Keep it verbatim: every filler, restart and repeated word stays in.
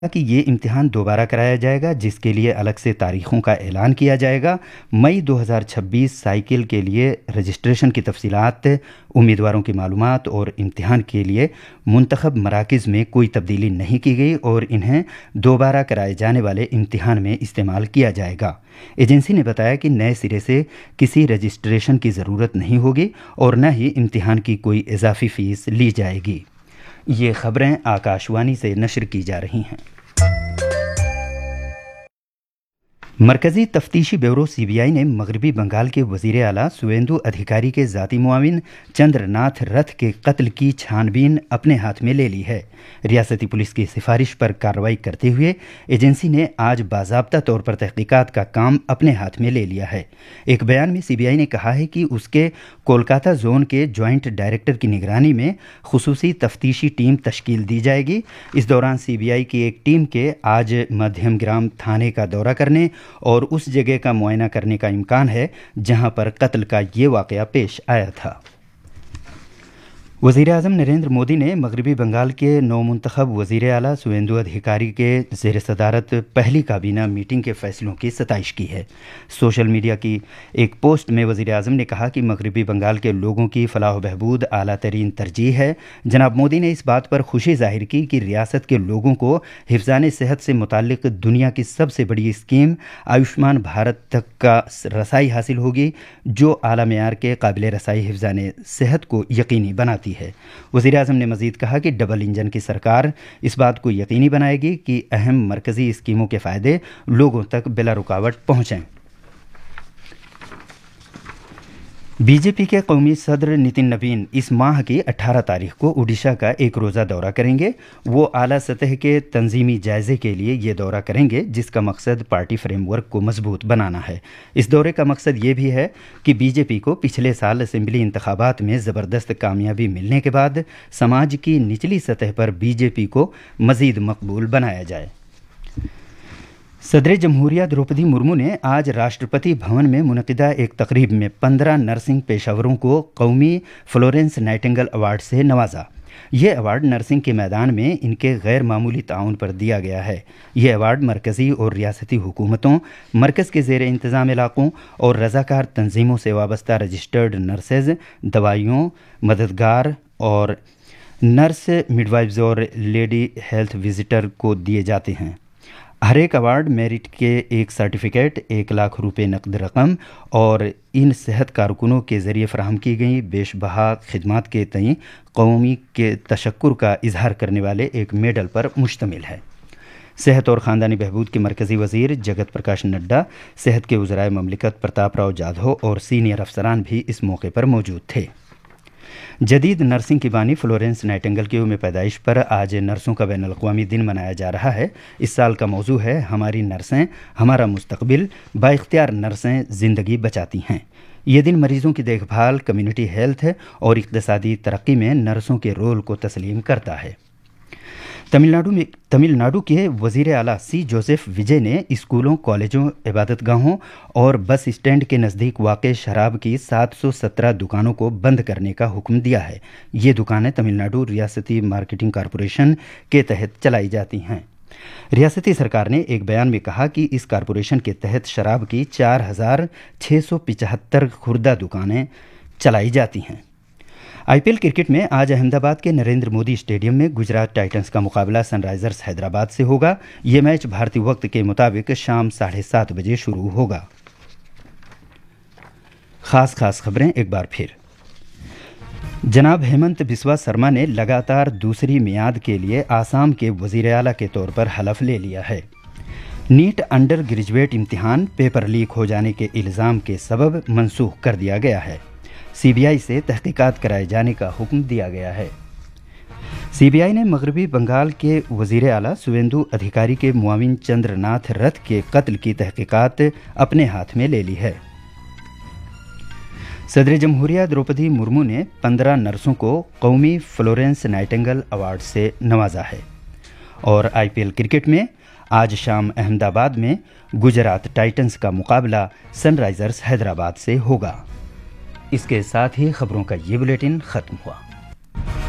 کہ یہ امتحان دوبارہ کرایا جائے گا، جس کے لیے الگ سے تاریخوں کا اعلان کیا جائے گا۔ مئی دو ہزار چھبیس سائیکل کے لیے رجسٹریشن کی تفصیلات، امیدواروں کی معلومات اور امتحان کے لیے منتخب مراکز میں کوئی تبدیلی نہیں کی گئی اور انہیں دوبارہ کرائے جانے والے امتحان میں استعمال کیا جائے گا۔ ایجنسی نے بتایا کہ نئے سرے سے کسی رجسٹریشن کی ضرورت نہیں ہوگی اور نہ ہی امتحان کی کوئی اضافی فیس لی جائے گی۔ یہ خبریں آکاشوانی سے نشر کی جا رہی ہیں۔ مرکزی تفتیشی بیورو سی بی آئی نے مغربی بنگال کے وزیر اعلیٰ سویندو ادھیکاری کے ذاتی معاون چندر ناتھ رتھ کے قتل کی چھان بین اپنے ہاتھ میں لے لی ہے۔ ریاستی پولیس کی سفارش پر کارروائی کرتے ہوئے ایجنسی نے آج باضابطہ طور پر تحقیقات کا کام اپنے ہاتھ میں لے لیا ہے۔ ایک بیان میں سی بی آئی نے کہا ہے کہ اس کے کولکاتہ زون کے جوائنٹ ڈائریکٹر کی نگرانی میں خصوصی تفتیشی ٹیم تشکیل دی جائے گی۔ اس دوران سی بی آئی کی ایک ٹیم کے آج مدھیم گرام تھانے کا دورہ کرنے اور اس جگہ کا معائنہ کرنے کا امکان ہے جہاں پر قتل کا یہ واقعہ پیش آیا تھا۔ وزیر اعظم نریندر مودی نے مغربی بنگال کے نو منتخب وزیر اعلیٰ سویندو ادھیکاری کے زیر صدارت پہلی کابینہ میٹنگ کے فیصلوں کی ستائش کی ہے۔ سوشل میڈیا کی ایک پوسٹ میں وزیر اعظم نے کہا کہ مغربی بنگال کے لوگوں کی فلاح و بہبود اعلیٰ ترین ترجیح ہے۔ جناب مودی نے اس بات پر خوشی ظاہر کی کہ ریاست کے لوگوں کو حفظان صحت سے متعلق دنیا کی سب سے بڑی اسکیم آیوشمان بھارت تک کا رسائی حاصل ہوگی، جو اعلیٰ معیار کے قابل رسائی حفظان صحت کو یقینی بناتی ہے۔ وزیر اعظم نے مزید کہا کہ ڈبل انجن کی سرکار اس بات کو یقینی بنائے گی کہ اہم مرکزی اسکیموں کے فائدے لوگوں تک بلا رکاوٹ پہنچیں۔ بی جے پی کے قومی صدر نتن نوین اس ماہ کی اٹھارہ تاریخ کو اوڈیشہ کا ایک روزہ دورہ کریں گے۔ وہ اعلیٰ سطح کے تنظیمی جائزے کے لیے یہ دورہ کریں گے، جس کا مقصد پارٹی فریم ورک کو مضبوط بنانا ہے۔ اس دورے کا مقصد یہ بھی ہے کہ بی جے پی کو پچھلے سال اسمبلی انتخابات میں زبردست کامیابی ملنے کے بعد سماج کی نچلی سطح پر بی جے پی کو مزید مقبول بنایا جائے۔ صدر جمہوریہ دروپدی مرمو نے آج راشٹرپتی بھون میں منعقدہ ایک تقریب میں پندرہ نرسنگ پیشہ وروں کو قومی فلورنس نائٹنگل ایوارڈ سے نوازا۔ یہ ایوارڈ نرسنگ کے میدان میں ان کے غیر معمولی تعاون پر دیا گیا ہے۔ یہ ایوارڈ مرکزی اور ریاستی حکومتوں، مرکز کے زیر انتظام علاقوں اور رضاکار تنظیموں سے وابستہ رجسٹرڈ نرسز، دوائیوں مددگار اور نرس مڈوائفز اور لیڈی ہیلتھ وزٹر کو دیے جاتے ہیں۔ ہر ایک ایوارڈ میرٹ کے ایک سرٹیفکیٹ، ایک لاکھ روپے نقد رقم اور ان صحت کارکنوں کے ذریعے فراہم کی گئی بیش بہا خدمات کے تئیں قومی کے تشکر کا اظہار کرنے والے ایک میڈل پر مشتمل ہے۔ صحت اور خاندانی بہبود کے مرکزی وزیر جگت پرکاش نڈا، صحت کے وزرائے مملکت پرتاپ راؤ جادھو اور سینئر افسران بھی اس موقع پر موجود تھے۔ جدید نرسنگ کی بانی فلورنس نائٹنگل کی یوم پیدائش پر آج نرسوں کا بین الاقوامی دن منایا جا رہا ہے۔ اس سال کا موضوع ہے ہماری نرسیں ہمارا مستقبل، با اختیار نرسیں زندگی بچاتی ہیں۔ یہ دن مریضوں کی دیکھ بھال، کمیونٹی ہیلتھ اور اقتصادی ترقی میں نرسوں کے رول کو تسلیم کرتا ہے۔ تمل ناڈو میں تمل ناڈو کے وزیر اعلیٰ سی جوزف وجے نے اسکولوں، کالجوں، عبادت گاہوں اور بس اسٹینڈ کے نزدیک واقع شراب کی سات سو سترہ دکانوں کو بند کرنے کا حکم دیا ہے۔ یہ دکانیں تمل ناڈو ریاستی مارکیٹنگ کارپوریشن کے تحت چلائی جاتی ہیں۔ ریاستی سرکار نے ایک بیان میں کہا کہ اس کارپوریشن کے تحت شراب کی چار ہزار چھ سو پچہتر خوردہ دکانیں چلائی جاتی ہیں۔ آئی پی ایل کرکٹ میں آج احمد آباد کے نریندر مودی اسٹیڈیم میں گجرات ٹائٹنز کا مقابلہ سن رائزرز حیدرآباد سے ہوگا۔ یہ میچ بھارتی وقت کے مطابق شام ساڑھے سات بجے شروع ہوگا۔ خاص خاص خبریں ایک بار پھر۔ جناب ہیمنت بسوا سرما نے لگاتار دوسری میعاد کے لیے آسام کے وزیر اعلیٰ کے طور پر حلف لے لیا ہے۔ نیٹ انڈر گریجویٹ امتحان پیپر لیک ہو جانے کے الزام کے سبب منسوخ کر دیا گیا ہے۔ سی بی آئی سے تحقیقات کرائے جانے کا حکم دیا گیا ہے۔ سی بی آئی نے مغربی بنگال کے وزیر اعلیٰ سویندو ادھیکاری کے معاون چندر ناتھ رتھ کے قتل کی تحقیقات اپنے ہاتھ میں لے لی ہے۔ صدر جمہوریہ دروپدی مرمو نے پندرہ نرسوں کو قومی فلورنس نائٹنگل ایوارڈ سے نوازا ہے۔ اور آئی پی ایل کرکٹ میں آج شام احمد آباد میں گجرات ٹائٹنز کا مقابلہ سن رائزرز حیدرآباد سے ہوگا۔ اس کے ساتھ ہی خبروں کا یہ بلیٹن ختم ہوا۔